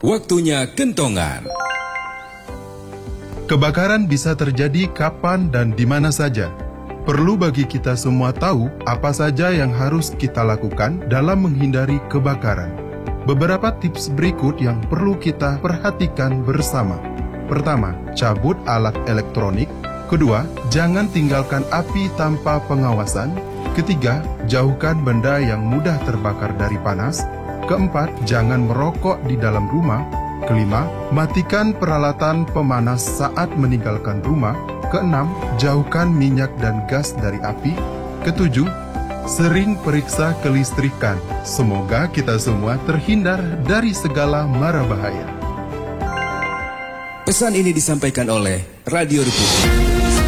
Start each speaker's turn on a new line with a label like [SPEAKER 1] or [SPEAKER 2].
[SPEAKER 1] Waktunya kentongan.
[SPEAKER 2] Kebakaran bisa terjadi kapan dan di mana saja. Perlu bagi kita semua tahu apa saja yang harus kita lakukan dalam menghindari kebakaran. Beberapa tips berikut yang perlu kita perhatikan bersama. Pertama, cabut alat elektronik. Kedua, jangan tinggalkan api tanpa pengawasan. Ketiga, jauhkan benda yang mudah terbakar dari panas. Keempat, jangan merokok di dalam rumah. Kelima, matikan peralatan pemanas saat meninggalkan rumah. Keenam, jauhkan minyak dan gas dari api. Ketujuh, sering periksa kelistrikan. Semoga kita semua terhindar dari segala mara bahaya.
[SPEAKER 1] Pesan ini disampaikan oleh Radio Republik.